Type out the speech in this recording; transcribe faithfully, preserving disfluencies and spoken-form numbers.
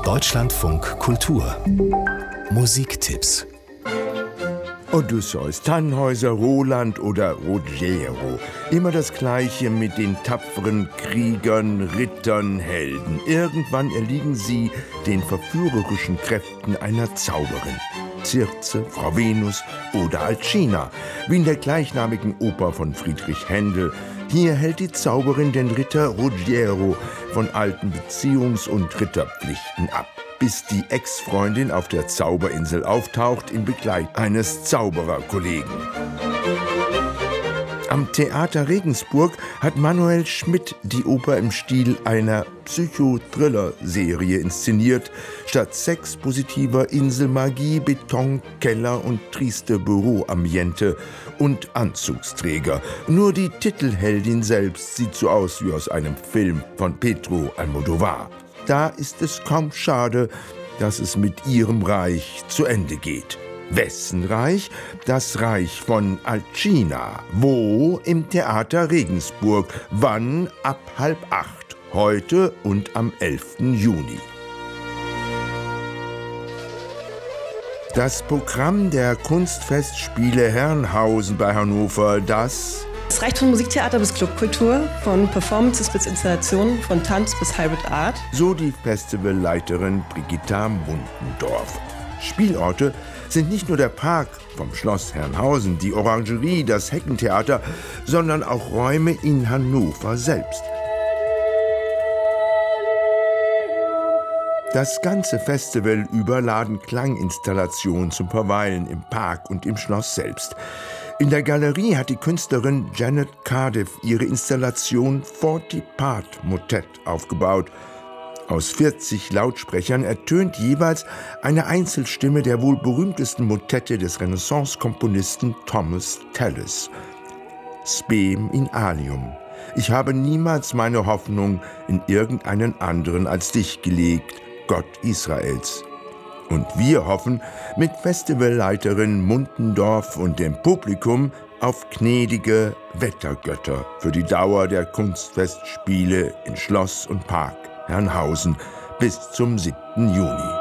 Deutschlandfunk Kultur Musiktipps. Odysseus, Tannhäuser, Roland oder Ruggiero. Immer das Gleiche mit den tapferen Kriegern, Rittern, Helden. Irgendwann erliegen sie den verführerischen Kräften einer Zauberin. Circe, Frau Venus oder Alcina, wie in der gleichnamigen Oper von Friedrich Händel. Hier hält die Zauberin den Ritter Ruggiero von alten Beziehungs- und Ritterpflichten ab, bis die Ex-Freundin auf der Zauberinsel auftaucht im Begleit eines Zaubererkollegen. Am Theater Regensburg hat Manuel Schmidt die Oper im Stil einer Psycho-Thriller-Serie inszeniert. Statt sexpositiver Inselmagie, Beton, Keller und trieste Büroambiente und Anzugsträger. Nur die Titelheldin selbst sieht so aus wie aus einem Film von Pedro Almodóvar. Da ist es kaum schade, dass es mit ihrem Reich zu Ende geht. Wessen Reich? Das Reich von Alcina. Wo? Im Theater Regensburg. Wann? Ab halb acht. Heute und am elften Juni. Das Programm der Kunstfestspiele Herrenhausen bei Hannover, das Es reicht von Musiktheater bis Clubkultur, von Performances bis Installationen, von Tanz bis Hybrid Art. So die Festivalleiterin Brigitta Mundendorf. Spielorte sind nicht nur der Park vom Schloss Herrenhausen, die Orangerie, das Heckentheater, sondern auch Räume in Hannover selbst. Das ganze Festival über laden Klanginstallationen zum Verweilen im Park und im Schloss selbst. In der Galerie hat die Künstlerin Janet Cardiff ihre Installation Forty Part Motet aufgebaut. Aus vierzig Lautsprechern ertönt jeweils eine Einzelstimme der wohl berühmtesten Motette des Renaissance-Komponisten Thomas Tallis. Spem in alium. Ich habe niemals meine Hoffnung in irgendeinen anderen als dich gelegt, Gott Israels. Und wir hoffen mit Festivalleiterin Mundendorf und dem Publikum auf gnädige Wettergötter für die Dauer der Kunstfestspiele in Schloss und Park Herrenhausen bis zum siebten Juni.